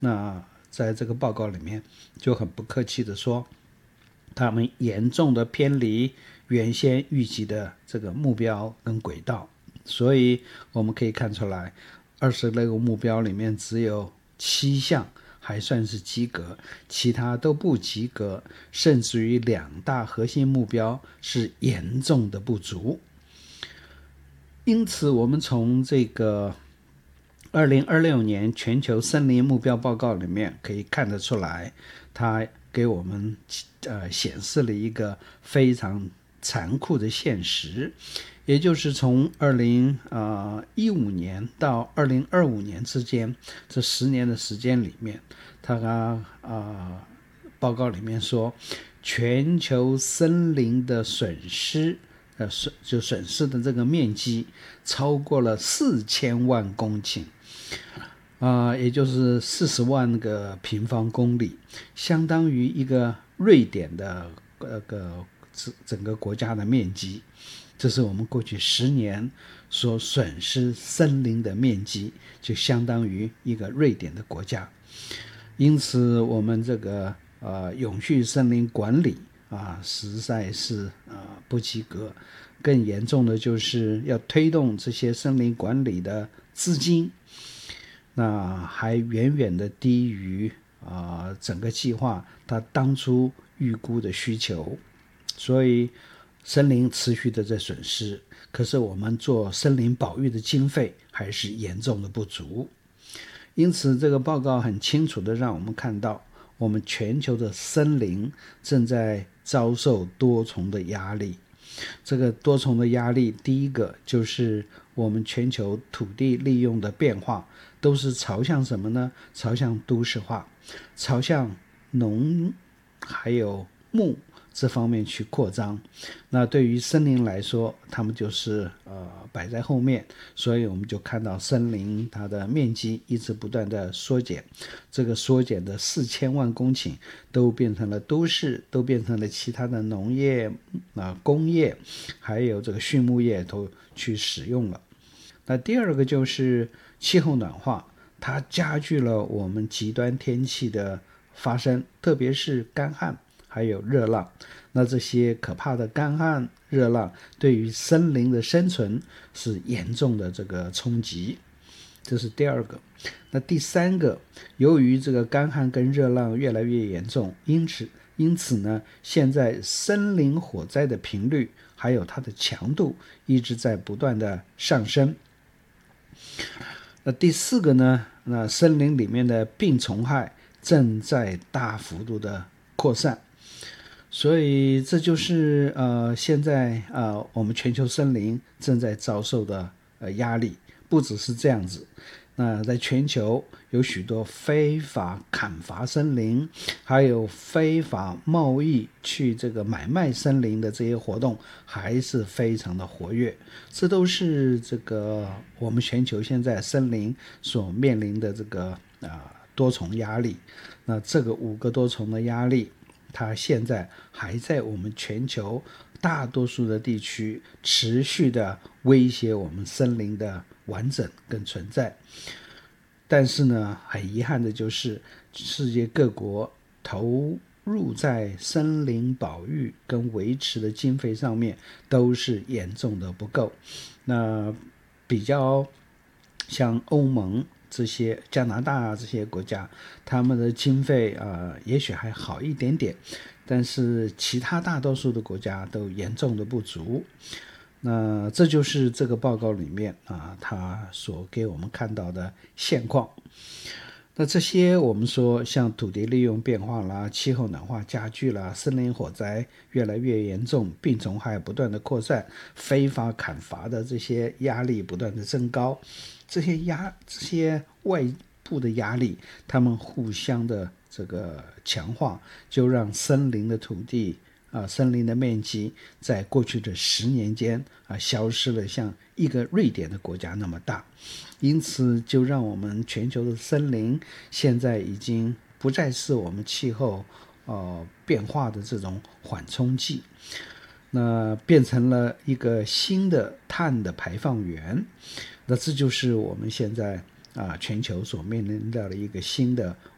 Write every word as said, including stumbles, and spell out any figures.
那在这个报告里面就很不客气的说，他们严重的偏离原先预计的这个目标跟轨道，所以我们可以看出来，二十六个目标里面只有七项还算是及格，其他都不及格，甚至于两大核心目标是严重的不足。因此我们从这个二零二六年全球森林目标报告里面可以看得出来，它给我们呃显示了一个非常残酷的现实，也就是从二零一五年到二零二五年之间这十年的时间里面，它啊、呃、报告里面说，全球森林的损失呃就损失的这个面积超过了四千万公顷。啊、呃，也就是四十万个平方公里，相当于一个瑞典的呃个整个国家的面积。这是我们过去十年所损失森林的面积，就相当于一个瑞典的国家。因此，我们这个呃永续森林管理啊，实在是啊、呃、不及格。更严重的就是要推动这些森林管理的资金。那还远远的低于啊、呃、整个计划它当初预估的需求，所以森林持续的在损失，可是我们做森林保育的经费还是严重的不足。因此这个报告很清楚的让我们看到，我们全球的森林正在遭受多重的压力。这个多重的压力，第一个就是我们全球土地利用的变化都是朝向什么呢？朝向都市化，朝向农还有牧这方面去扩张。那对于森林来说，他们就是呃摆在后面，所以我们就看到森林它的面积一直不断的缩减，这个缩减的四千万公顷都变成了都市，都变成了其他的农业啊、呃、工业还有这个畜牧业都去使用了。那第二个就是气候暖化，它加剧了我们极端天气的发生，特别是干旱还有热浪。那这些可怕的干旱热浪对于森林的生存是严重的这个冲击，这是第二个。那第三个，由于这个干旱跟热浪越来越严重，因此因此呢，现在森林火灾的频率还有它的强度一直在不断的上升。那第四个呢，那森林里面的病虫害正在大幅度的扩散，所以这就是呃现在呃我们全球森林正在遭受的呃压力。不只是这样子，那在全球有许多非法砍伐森林，还有非法贸易去这个买卖森林的这些活动还是非常的活跃。这都是这个我们全球现在森林所面临的这个啊、呃、多重压力。那这个五个多重的压力，它现在还在我们全球大多数的地区持续的威胁我们森林的完整跟存在。但是呢，很遗憾的就是世界各国投入在森林保育跟维持的经费上面都是严重的不够。那比较像欧盟这些加拿大这些国家，他们的经费啊、呃，也许还好一点点，但是其他大多数的国家都严重的不足。那这就是这个报告里面啊，他所给我们看到的现况。那这些我们说像土地利用变化啦，气候暖化加剧啦，森林火灾越来越严重，病虫害不断的扩散，非法砍伐的这些压力不断的增高，这些压这些外部的压力，他们互相的这个强化，就让森林的土地啊，森林的面积在过去的十年间啊，消失了像一个瑞典的国家那么大。因此就让我们全球的森林现在已经不再是我们气候呃变化的这种缓冲剂，那变成了一个新的碳的排放源。那这就是我们现在啊全球所面临到的一个新的